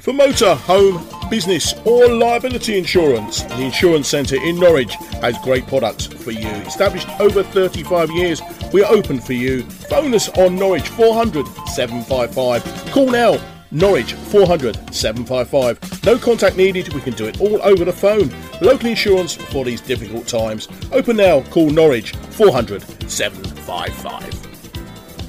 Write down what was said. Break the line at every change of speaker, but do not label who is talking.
For motor, home, business or liability insurance, the Insurance Centre in Norwich has great products for you. Established over 35 years, we are open for you. Phone us on Norwich 400 755. Call now, Norwich 400 755. No contact needed, we can do it all over the phone. Local insurance for these difficult times. Open now, call Norwich 400 755.